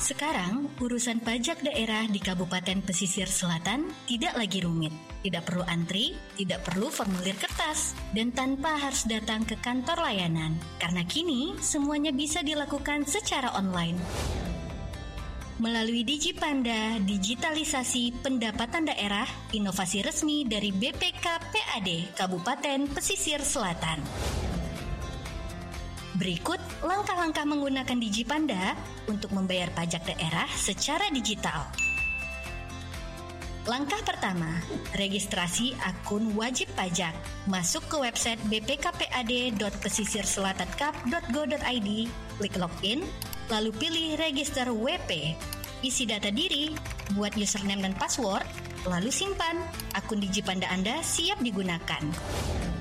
Sekarang, urusan pajak daerah di Kabupaten Pesisir Selatan tidak lagi rumit. Tidak perlu antri, tidak perlu formulir kertas, dan tanpa harus datang ke kantor layanan. Karena kini, semuanya bisa dilakukan secara online. Melalui DigiPanda, digitalisasi pendapatan daerah, inovasi resmi dari BPKPAD Kabupaten Pesisir Selatan. Berikut langkah-langkah menggunakan DigiPanda untuk membayar pajak daerah secara digital. Langkah pertama, registrasi akun wajib pajak. Masuk ke website bpkpad.pesisirselatankap.go.id, klik login, lalu pilih register WP. Isi data diri, buat username dan password, lalu simpan. Akun DigiPanda Anda siap digunakan.